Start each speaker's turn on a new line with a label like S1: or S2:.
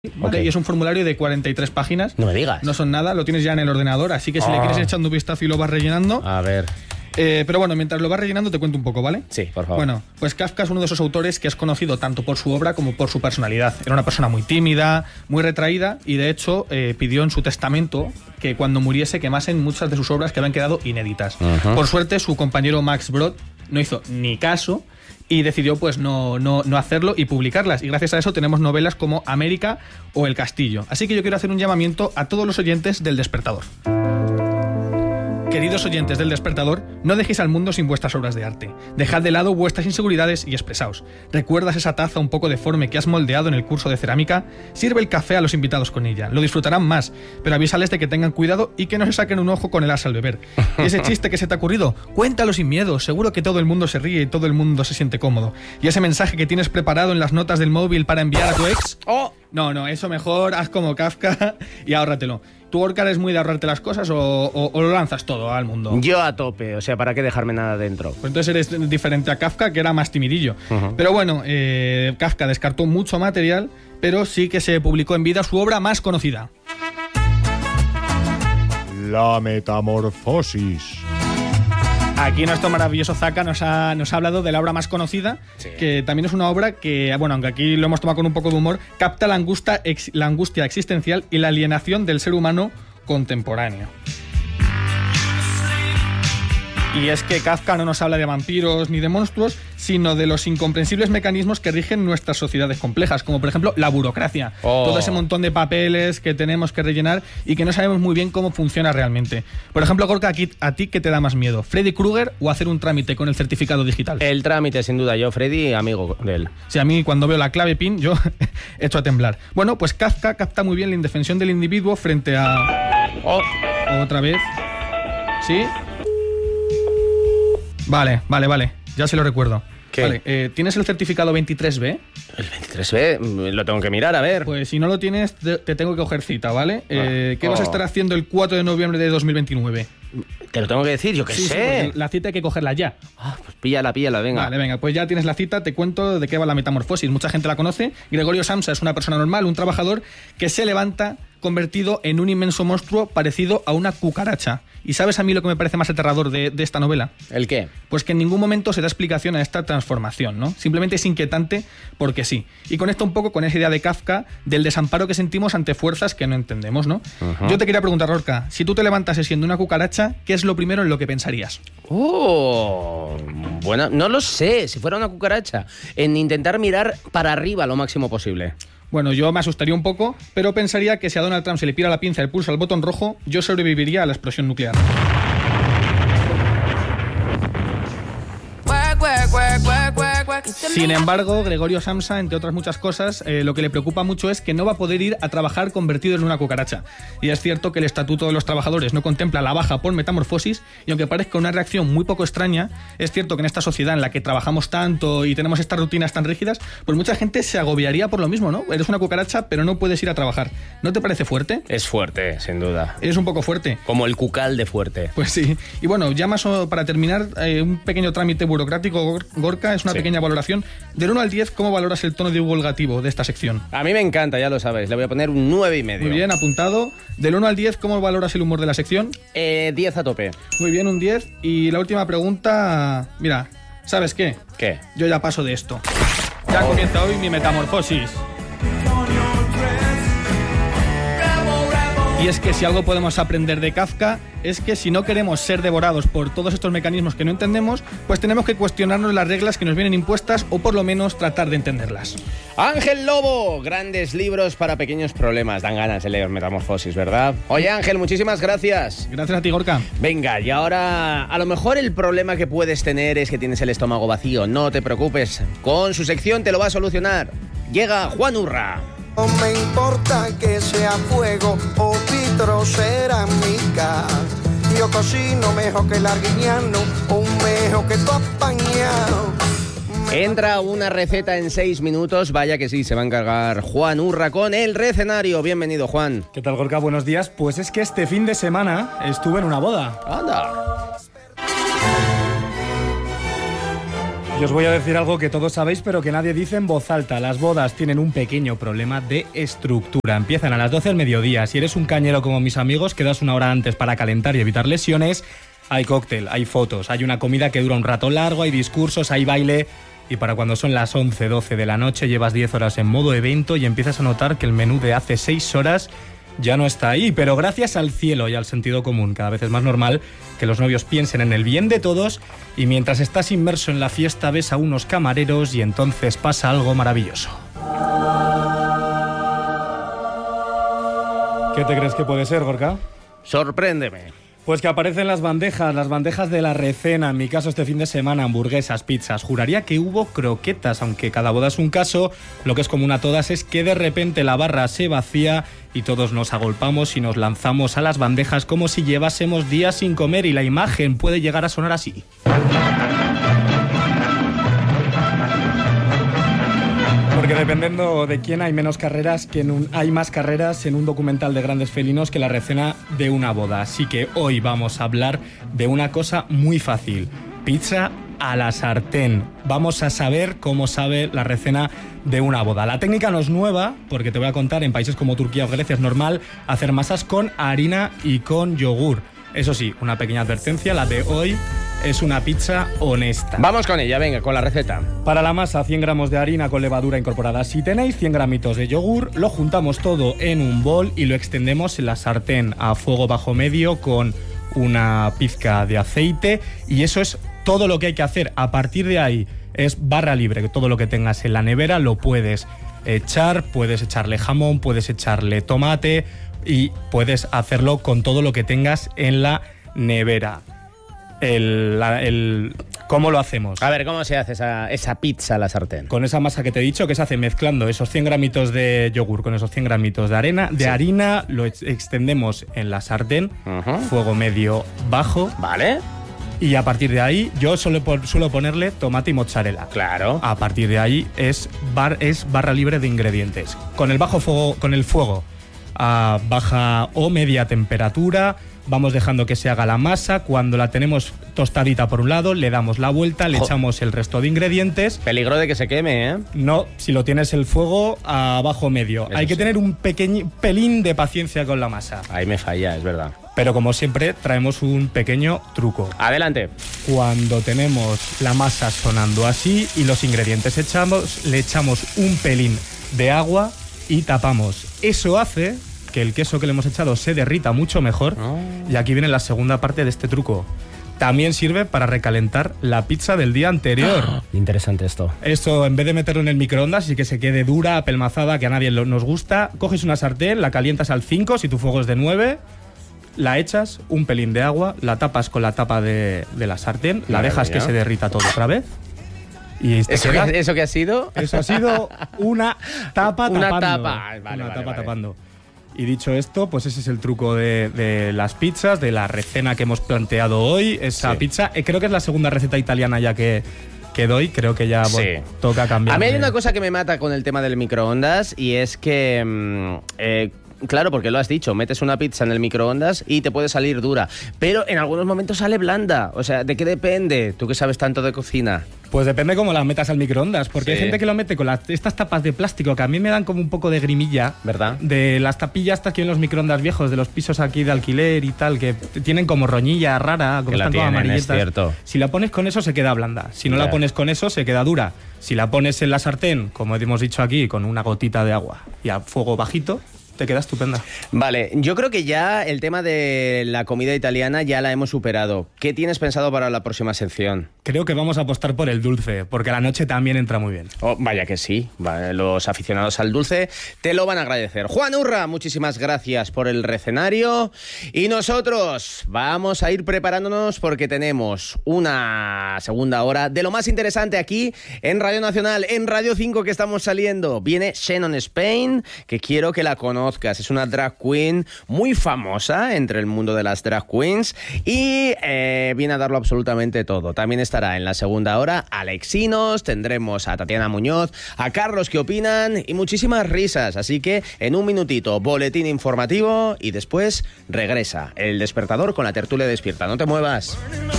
S1: ¿vale?
S2: Okay.
S1: Y es un formulario de 43 páginas.
S2: No me digas.
S1: No son nada, lo tienes ya en el ordenador, así que si le quieres ir echando un vistazo y lo vas rellenando.
S2: A ver.
S1: Pero bueno, mientras lo vas rellenando te cuento un poco, ¿vale?
S2: Sí, por favor.
S1: Bueno, pues Kafka es uno de esos autores que es conocido tanto por su obra como por su personalidad. Era una persona muy tímida, muy retraída y de hecho pidió en su testamento que cuando muriese quemasen muchas de sus obras que habían quedado inéditas. Por suerte su compañero Max Brod no hizo ni caso y decidió pues no hacerlo y publicarlas. Y gracias a eso tenemos novelas como América o El Castillo. Así que yo quiero hacer un llamamiento a todos los oyentes del Despertador. Queridos oyentes del Despertador, no dejéis al mundo sin vuestras obras de arte. Dejad de lado vuestras inseguridades y expresaos. ¿Recuerdas esa taza un poco deforme que has moldeado en el curso de cerámica? Sirve el café a los invitados con ella. Lo disfrutarán más, pero avísales de que tengan cuidado y que no se saquen un ojo con el as al beber. ¿Y ese chiste que se te ha ocurrido? Cuéntalo sin miedo. Seguro que todo el mundo se ríe y todo el mundo se siente cómodo. ¿Y ese mensaje que tienes preparado en las notas del móvil para enviar a tu ex?
S2: ¡Oh!
S1: No, eso mejor haz como Kafka y ahórratelo. ¿Tú, Gorka, eres muy de ahorrarte las cosas o lo lanzas todo al mundo?
S2: Yo a tope, o sea, ¿para qué dejarme nada dentro?
S1: Pues entonces eres diferente a Kafka, que era más timidillo. Pero bueno, Kafka descartó mucho material, pero sí que se publicó en vida su obra más conocida.
S3: La Metamorfosis.
S1: Aquí nuestro maravilloso Zaka nos ha hablado de la obra más conocida, sí, que también es una obra que, bueno, aunque aquí lo hemos tomado con un poco de humor, capta la angustia existencial y la alienación del ser humano contemporáneo. Y es que Kafka no nos habla de vampiros ni de monstruos, sino de los incomprensibles mecanismos que rigen nuestras sociedades complejas, como por ejemplo la burocracia. Todo ese montón de papeles que tenemos que rellenar y que no sabemos muy bien cómo funciona realmente. Por ejemplo, Gorka, ¿a ti qué te da más miedo? ¿Freddy Krueger o hacer un trámite con el certificado digital?
S2: El trámite, sin duda. Yo, Freddy, amigo de él.
S1: Sí, a mí cuando veo la clave PIN, yo echo a temblar. Bueno, pues Kafka capta muy bien la indefensión del individuo frente a... Otra vez. ¿Sí? Vale. Ya se lo recuerdo.
S2: ¿Qué?
S1: Vale, ¿tienes el certificado 23B?
S2: El 23B, lo tengo que mirar, a ver.
S1: Pues si no lo tienes, te tengo que coger cita, ¿vale? ¿Qué vas a estar haciendo el 4 de noviembre de 2029?
S2: Te lo tengo que decir, yo qué sé.
S1: Sí, la cita hay que cogerla ya.
S2: Pues píllala, venga.
S1: Vale, venga, pues ya tienes la cita, te cuento de qué va la metamorfosis. Mucha gente la conoce. Gregorio Samsa es una persona normal, un trabajador que se levanta convertido en un inmenso monstruo parecido a una cucaracha. ¿Y sabes a mí lo que me parece más aterrador de esta novela?
S2: ¿El qué?
S1: Pues que en ningún momento se da explicación a esta transformación, ¿no? Simplemente es inquietante porque sí. Y conecta un poco con esa idea de Kafka del desamparo que sentimos ante fuerzas que no entendemos, ¿no? Yo te quería preguntar, Lorca, si tú te levantases siendo una cucaracha, ¿qué es lo primero en lo que pensarías?
S2: Bueno, no lo sé. Si fuera una cucaracha, en intentar mirar para arriba lo máximo posible.
S1: Bueno, yo me asustaría un poco, pero pensaría que si a Donald Trump se le pira la pinza y el pulso al botón rojo, yo sobreviviría a la explosión nuclear. Sin embargo, Gregorio Samsa, entre otras muchas cosas, lo que le preocupa mucho es que no va a poder ir a trabajar convertido en una cucaracha. Y es cierto que el Estatuto de los Trabajadores no contempla la baja por metamorfosis, y aunque parezca una reacción muy poco extraña, es cierto que en esta sociedad en la que trabajamos tanto y tenemos estas rutinas tan rígidas, pues mucha gente se agobiaría por lo mismo, ¿no? Eres una cucaracha, pero no puedes ir a trabajar. ¿No te parece fuerte?
S2: Es fuerte, sin duda.
S1: Es un poco fuerte.
S2: Como el cucal de fuerte.
S1: Pues sí. Y bueno, ya más para terminar, un pequeño trámite burocrático, Gorka, es una pequeña valoración. Del 1 al 10, ¿cómo valoras el tono divulgativo de esta sección?
S2: A mí me encanta, ya lo sabes. Le voy a poner un 9,5.
S1: Muy bien, apuntado. Del 1 al 10, ¿cómo valoras el humor de la sección?
S2: 10 a tope.
S1: Muy bien, un 10. Y la última pregunta... Mira, ¿sabes qué?
S2: ¿Qué?
S1: Yo ya paso de esto. Ya comienza hoy mi metamorfosis. Y es que si algo podemos aprender de Kafka es que si no queremos ser devorados por todos estos mecanismos que no entendemos, pues tenemos que cuestionarnos las reglas que nos vienen impuestas o por lo menos tratar de entenderlas.
S2: Ángel Lobo, grandes libros para pequeños problemas. Dan ganas de leer Metamorfosis, ¿verdad? Oye, Ángel, muchísimas gracias.
S1: Gracias a ti, Gorka.
S2: Venga, y ahora a lo mejor el problema que puedes tener es que tienes el estómago vacío. No te preocupes, con su sección te lo va a solucionar. Llega Juan Urra.
S4: No me importa que sea fuego o vitrocerámica. Yo cocino mejor que el arguiñano o mejor que tu apañado.
S2: Entra una receta en 6 minutos. Vaya que sí, se va a encargar Juan Urra con el recenario. Bienvenido, Juan.
S5: ¿Qué tal, Gorka? Buenos días. Pues es que este fin de semana estuve en una boda.
S2: Anda.
S5: Y os voy a decir algo que todos sabéis, pero que nadie dice en voz alta. Las bodas tienen un pequeño problema de estructura. Empiezan a las 12 del mediodía. Si eres un cañero como mis amigos, quedas una hora antes para calentar y evitar lesiones. Hay cóctel, hay fotos, hay una comida que dura un rato largo, hay discursos, hay baile. Y para cuando son las 11, 12 de la noche, llevas 10 horas en modo evento y empiezas a notar que el menú de hace 6 horas ya no está ahí. Pero gracias al cielo y al sentido común, cada vez es más normal que los novios piensen en el bien de todos y mientras estás inmerso en la fiesta ves a unos camareros y entonces pasa algo maravilloso. ¿Qué te crees que puede ser, Gorka?
S2: Sorpréndeme.
S5: Pues que aparecen las bandejas de la recena, en mi caso este fin de semana, hamburguesas, pizzas. Juraría que hubo croquetas, aunque cada boda es un caso. Lo que es común a todas es que de repente la barra se vacía y todos nos agolpamos y nos lanzamos a las bandejas como si llevásemos días sin comer y la imagen puede llegar a sonar así. Porque dependiendo de quién hay menos carreras, hay más carreras en un documental de grandes felinos que la recena de una boda. Así que hoy vamos a hablar de una cosa muy fácil: pizza a la sartén. Vamos a saber cómo sabe la recena de una boda. La técnica no es nueva, porque te voy a contar, en países como Turquía o Grecia es normal hacer masas con harina y con yogur. Eso sí, una pequeña advertencia, la de hoy es una pizza honesta.
S2: Vamos con ella, venga, con la receta.
S5: Para la masa, 100 gramos de harina con levadura incorporada. Si tenéis 100 gramitos de yogur, lo juntamos todo en un bol y lo extendemos en la sartén a fuego bajo medio con una pizca de aceite. Y eso es todo lo que hay que hacer. A partir de ahí es barra libre, que todo lo que tengas en la nevera lo puedes echar. Puedes echarle jamón, puedes echarle tomate y puedes hacerlo con todo lo que tengas en la nevera. ¿Cómo lo hacemos?
S2: A ver, ¿cómo se hace esa pizza a la sartén?
S5: Con esa masa que te he dicho, que se hace mezclando esos 100 gramitos de yogur con esos 100 gramitos de harina, lo extendemos en la sartén, fuego medio bajo.
S2: Vale.
S5: Y a partir de ahí, yo suelo ponerle tomate y mozzarella.
S2: Claro.
S5: A partir de ahí es barra libre de ingredientes. Con el fuego a baja o media temperatura, vamos dejando que se haga la masa. Cuando la tenemos tostadita por un lado, le damos la vuelta, le echamos el resto de ingredientes.
S2: Peligro de que se queme, ¿eh?
S5: No, si lo tienes el fuego a bajo medio.
S2: Eso
S5: hay que
S2: sí.
S5: tener un pelín de paciencia con la masa.
S2: Ahí me falla, es verdad.
S5: Pero como siempre, traemos un pequeño truco.
S2: Adelante.
S5: Cuando tenemos la masa sonando así y los ingredientes le echamos un pelín de agua y tapamos. Eso hace que el queso que le hemos echado se derrita mucho mejor. Y aquí viene la segunda parte de este truco. También sirve para recalentar la pizza del día anterior.
S2: Interesante esto.
S5: Esto, en vez de meterlo en el microondas y que se quede dura, apelmazada, que a nadie nos gusta, coges una sartén, la calientas al 5, si tu fuego es de 9, la echas, un pelín de agua, la tapas con la tapa de la sartén, la dejas que se derrita todo otra vez. Y
S2: ¿Eso qué ha sido?
S5: Eso ha sido una tapa tapando.
S2: Una tapa. Vale,
S5: una tapa
S2: vale.
S5: tapando. Y dicho esto, pues ese es el truco de las pizzas, de la recena que hemos planteado hoy. Esa pizza, creo que es la segunda receta italiana ya que doy. Creo que ya toca cambiar.
S2: A mí hay una cosa que me mata con el tema del microondas y es que... claro, porque lo has dicho, metes una pizza en el microondas y te puede salir dura, pero en algunos momentos sale blanda. O sea, ¿de qué depende? Tú que sabes tanto de cocina.
S5: Pues depende cómo la metas al microondas, porque hay gente que lo mete con estas tapas de plástico que a mí me dan como un poco de grimilla.
S2: ¿Verdad?
S5: De las tapillas estas que en los microondas viejos, de los pisos aquí de alquiler y tal, que tienen como roñilla rara, como están todas amarillitas.
S2: Es cierto.
S5: Si la pones con eso se queda blanda, si no la pones con eso se queda dura. Si la pones en la sartén, como hemos dicho aquí, con una gotita de agua y a fuego bajito, te queda estupenda.
S2: Vale, yo creo que ya el tema de la comida italiana ya la hemos superado. ¿Qué tienes pensado para la próxima sección?
S5: Creo que vamos a apostar por el dulce, porque a la noche también entra muy bien.
S2: Oh, vaya que sí. Vale, los aficionados al dulce te lo van a agradecer. Juan Urra, muchísimas gracias por el recenario. Y nosotros vamos a ir preparándonos porque tenemos una segunda hora de lo más interesante aquí en Radio Nacional, en Radio 5 que estamos saliendo. Viene Shannon Spain, que quiero que la conozcas. Es una drag queen muy famosa entre el mundo de las drag queens y viene a darlo absolutamente todo. También estará en la segunda hora Alexinos, tendremos a Tatiana Muñoz, a Carlos que opinan y muchísimas risas. Así que en un minutito, boletín informativo y después regresa El Despertador con la tertulia despierta. No te muevas.